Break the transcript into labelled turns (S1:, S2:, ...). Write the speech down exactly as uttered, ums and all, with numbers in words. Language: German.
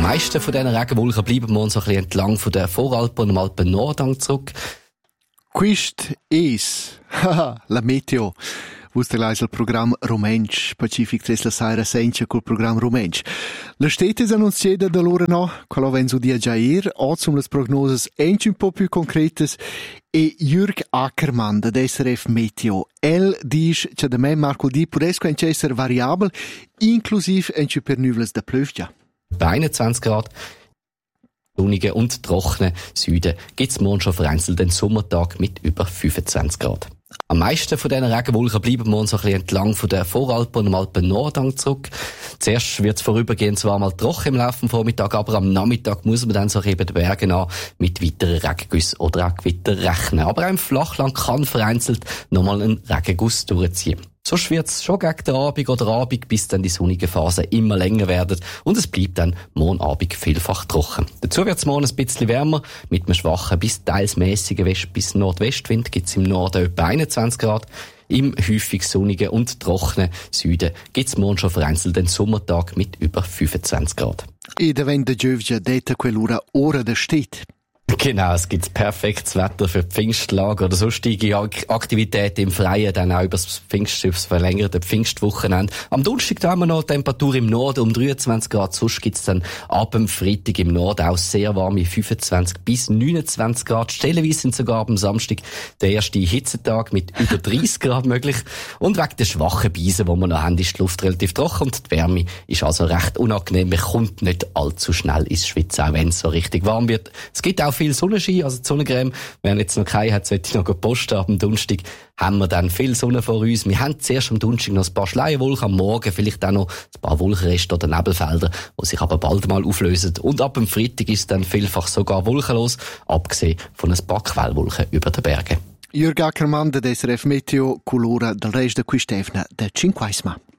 S1: Am meisten von diesen Regenwolken bleiben morgen so ein bisschen entlang von der Voralpen und dem Alpen-Nordhang zurück.
S2: Quist es, haha, la meteo. Vostre lais il programma Romensch, Pacific tres la saira sencha col programma Romensch. Le stete annunziata da loro no, quello venzo dia già ir, ozzum les prognoses ench un po' più concretes, e Jürg Ackermann, da S R F Meteo. El dice che da me Marco Di puresco ench esser variabel, inclusiv ench per nuvels da plövja.
S1: Bei einundzwanzig Grad. Sonnigen und trockenen Süden gibt es morgen schon vereinzelt den Sommertag mit über fünfundzwanzig Grad. Am meisten von diesen Regenwolken bleiben morgen so ein bisschen entlang von der Voralpen und dem Alpen-Nordhang zurück. Zuerst wird es vorübergehend zwar mal trocken im Laufe des Vormittags, aber am Nachmittag muss man dann so eben den Bergen an mit weiteren Regengüssen oder auch Gewitter rechnen. Aber auch im Flachland kann vereinzelt nochmal ein Regenguss durchziehen. Sonst wird es schon gegen den Abend oder Abend, bis dann die sonnigen Phasen immer länger werden und es bleibt dann morgen Abend vielfach trocken. Dazu wird es morgen ein bisschen wärmer, mit einem schwachen bis teils mäßigen West- bis Nordwestwind gibt es im Norden etwa einundzwanzig Grad. Im häufig sonnigen und trockenen Süden gibt es morgen schon vereinzelt den Sommertag mit über fünfundzwanzig Grad.
S2: E da wenn der Giövgia detta quell'ora ora da steht.
S1: Genau, es gibt perfektes Wetter für Pfingstlager oder sonstige Aktivitäten im Freien, dann auch über das Pfingstschiff, das verlängerte Pfingstwochenende. Am Donnerstag haben wir noch Temperatur im Norden um dreiundzwanzig Grad, sonst gibt's dann ab dem Freitag im Norden auch sehr warme fünfundzwanzig bis neunundzwanzig Grad. Stellenweise sind sogar am Samstag der erste Hitzetag mit über dreißig Grad möglich. Und wegen der schwachen Beise, die wir noch haben, ist die Luft relativ trocken und die Wärme ist also recht unangenehm. Man kommt nicht allzu schnell ins Schwitzen, auch wenn es so richtig warm wird. Es gibt auch viel Sonnenschein, also die Sonnencreme. Wer jetzt noch keine hat, sollte ich noch posten. Am Donnerstag haben wir dann viel Sonne vor uns. Wir haben zuerst am Donnerstag noch ein paar Schleierwolken, am Morgen vielleicht auch noch ein paar Wolkenreste oder Nebelfelder, die sich aber bald mal auflösen. Und ab dem Freitag ist es dann vielfach sogar wolkenlos, abgesehen von ein paar Quellwolken über den Bergen.
S2: Jürg Ackermann, der S R F Meteo, colora del resto qui Stefna, der Cinquaisma.